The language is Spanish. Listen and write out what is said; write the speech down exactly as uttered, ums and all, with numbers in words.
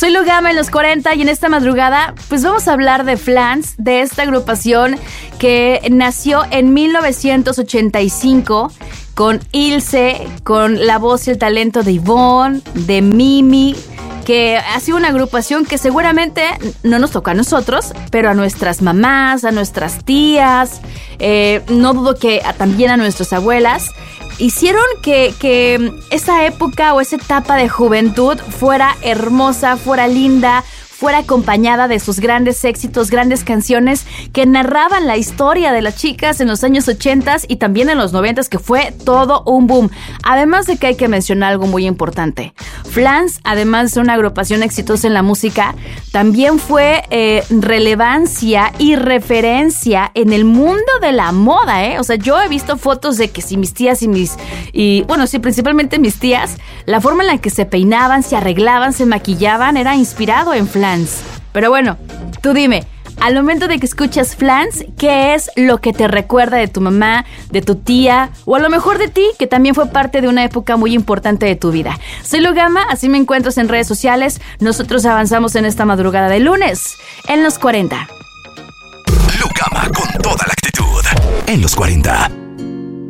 Soy Lugama en los cuarenta y en esta madrugada pues vamos a hablar de Flans, de esta agrupación que nació en mil novecientos ochenta y cinco con Ilse, con la voz y el talento de Ivonne, de Mimi, que ha sido una agrupación que seguramente no nos toca a nosotros, pero a nuestras mamás, a nuestras tías, eh, no dudo que a, también a nuestras abuelas, hicieron que, que esa época o esa etapa de juventud fuera hermosa, fuera linda, fuera acompañada de sus grandes éxitos, grandes canciones que narraban la historia de las chicas en los años ochenta y también en los noventa, que fue todo un boom. Además de que hay que mencionar algo muy importante. Flans, además de ser una agrupación exitosa en la música, también fue eh, relevancia y referencia en el mundo de la moda, ¿eh? O sea, yo he visto fotos de que si mis tías y mis... y bueno, sí, principalmente mis tías, la forma en la que se peinaban, se arreglaban, se maquillaban, era inspirado en Flans. Pero bueno, tú dime, al momento de que escuchas Flans, ¿qué es lo que te recuerda de tu mamá, de tu tía, o a lo mejor de ti, que también fue parte de una época muy importante de tu vida? Soy Lugama, así me encuentras en redes sociales. Nosotros avanzamos en esta madrugada de lunes, en los cuarenta. Lugama con toda la actitud, en los cuarenta.